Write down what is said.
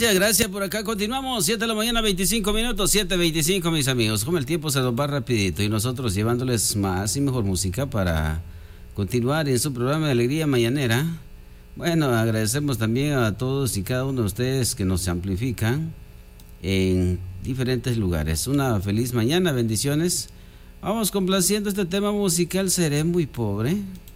Gracias por acá. Continuamos, 7 de la mañana, 25 minutos, 7:25, mis amigos. Como el tiempo se nos va rapidito y nosotros llevándoles más y mejor música para continuar en su programa de Alegría Mañanera. Bueno, agradecemos también a todos y cada uno de ustedes que nos amplifican en diferentes lugares. Una feliz mañana, bendiciones. Vamos complaciendo este tema musical, Seré muy pobre.